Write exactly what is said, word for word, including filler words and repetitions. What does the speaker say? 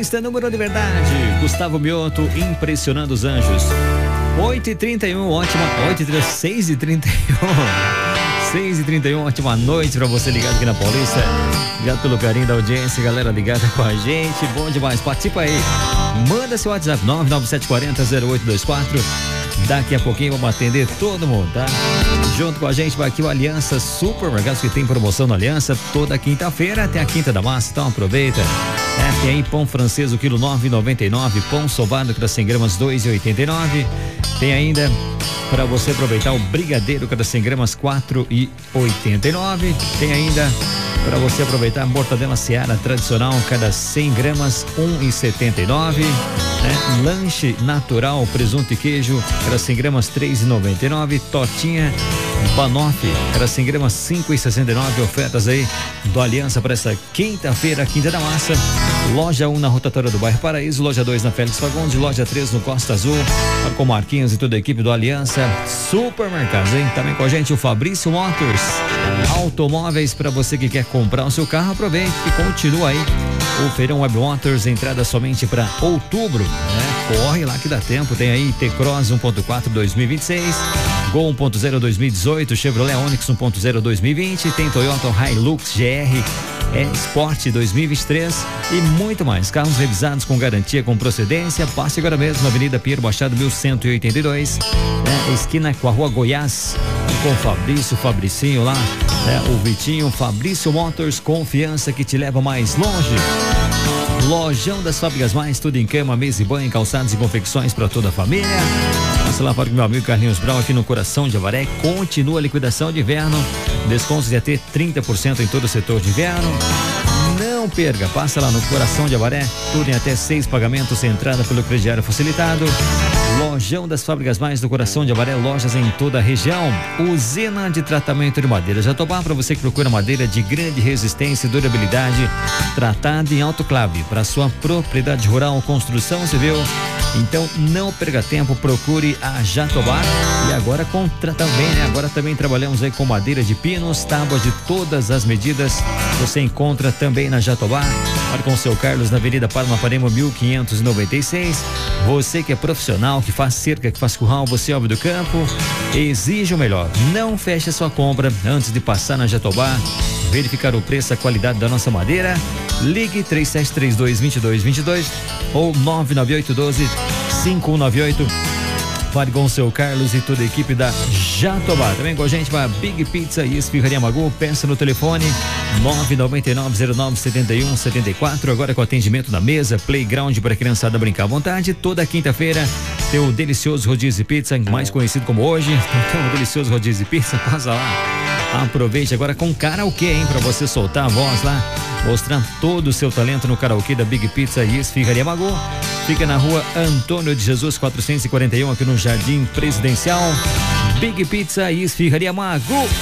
Paulista, número de verdade. Gustavo Mioto, impressionando os anjos. oito e trinta e um, ótima. oito e trinta e um, seis e trinta e um. seis e trinta e um, ótima noite pra você ligado aqui na Paulista. Obrigado pelo carinho da audiência, galera ligada com a gente. Bom demais, participa aí. Manda seu WhatsApp nove nove sete quatro zero zero oito dois quatro. Daqui a pouquinho vamos atender todo mundo, tá? Junto com a gente vai aqui o Aliança Supermercados, que tem promoção na Aliança toda quinta-feira até a Quinta da Massa, então aproveita. É, tem aí pão francês, o quilo nove e noventa e nove, pão sovado cada cem gramas dois e oitenta e nove. Tem ainda para você aproveitar o brigadeiro cada cem gramas quatro e oitenta e nove. Tem ainda para você aproveitar a mortadela Seara tradicional cada cem gramas um e setenta e nove. Né? Lanche natural, presunto e queijo cada cem gramas três e noventa e nove. Tortinha Banoffee cada cem gramas cinco e sessenta e nove. Ofertas aí do Aliança para essa quinta-feira, Quinta da Massa. Loja um na rotatória do bairro Paraíso, loja dois na Félix Fagundes, loja três no Costa Azul. Com Marquinhos e toda a equipe do Aliança Supermercados, hein? Também com a gente o Fabrício Motors, automóveis para você que quer comprar o seu carro, aproveite que continua aí o Feirão Web Motors, entrada somente para outubro, né? Corre lá que dá tempo. Tem aí T-Cross um ponto quatro dois mil e vinte e seis, Gol um ponto zero dois mil e dezoito, Chevrolet Onix um ponto zero dois mil e vinte, tem Toyota Hilux G R é, Sport dois mil e vinte e três e muito mais. Carros revisados com garantia, com procedência. Passe agora mesmo na Avenida Pinheiro Machado mil cento e oitenta e dois, né? Esquina com a Rua Goiás, com o Fabrício, Fabricinho lá, né? O Vitinho. Fabrício Motors, confiança que te leva mais longe. Lojão das Fábricas Mais, tudo em cama, mesa e banho, calçados e confecções para toda a família. Passa lá para o meu amigo Carlinhos Brau aqui no coração de Avaré. Continua a liquidação de inverno, descontos de até trinta por cento em todo o setor de inverno. Não perca, passa lá no coração de Avaré, tudo em até seis pagamentos, entrada pelo crediário facilitado. Lojão das Fábricas Mais do coração de Avaré, lojas em toda a região. Usina de tratamento de madeira Jatobá, para você que procura madeira de grande resistência e durabilidade, tratada em autoclave para sua propriedade rural, construção civil. Então não perca tempo, procure a Jatobá. E agora com também, né? Agora também trabalhamos aí com madeira de pinos, tábuas de todas as medidas. Você encontra também na Jatobá. Fale com o seu Carlos na Avenida Paranapanema mil quinhentos e noventa e seis. Você que é profissional, que faz cerca, que faz curral, você é homem do campo, exige o melhor. Não feche a sua compra antes de passar na Jatobá, verificar o preço, a qualidade da nossa madeira. Ligue três sete três dois, dois dois dois dois ou nove nove oito um dois, cinco um nove oito. Fale com o seu Carlos e toda a equipe da Jatobá. Também com a gente vai a Big Pizza e Esfirraria Magu. Peça no telefone nove nove nove zero nove sete um sete quatro. Agora com atendimento na mesa, playground para a criançada brincar à vontade. Toda quinta-feira tem o delicioso rodízio de pizza, mais conhecido como hoje. Tem o delicioso rodízio de pizza, passa lá. Aproveite agora com karaokê, hein? Para você soltar a voz lá, mostrando todo o seu talento no karaokê da Big Pizza e Esfirraria Magu. Fica na rua Antônio de Jesus quatrocentos e quarenta e um, aqui no Jardim Presidencial. Big Pizza e Esfirraria Magu.